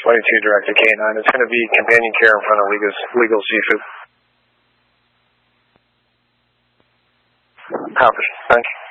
22 directed K9. It's going to be companion care in front of Legal Seafood. Copy. Thank you.